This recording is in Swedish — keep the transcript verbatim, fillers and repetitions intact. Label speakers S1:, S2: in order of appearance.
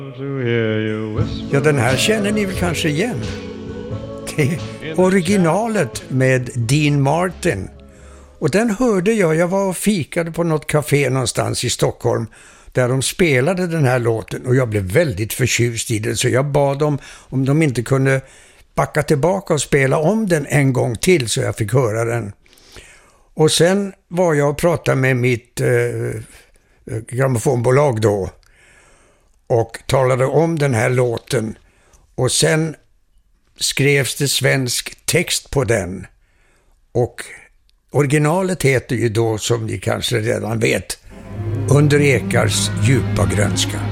S1: Ja, den här känner ni väl kanske igen. Det är originalet med Dean Martin. Och den hörde jag, jag var och fikade på något café någonstans i Stockholm där de spelade den här låten och jag blev väldigt förtjust i den, så jag bad dem om de inte kunde backa tillbaka och spela om den en gång till så jag fick höra den. Och sen var jag och pratade med mitt eh, grammofonbolag då och talade om den här låten, och sen skrevs det svensk text på den, och originalet heter ju då, som ni kanske redan vet, Under ekars djupa grönska.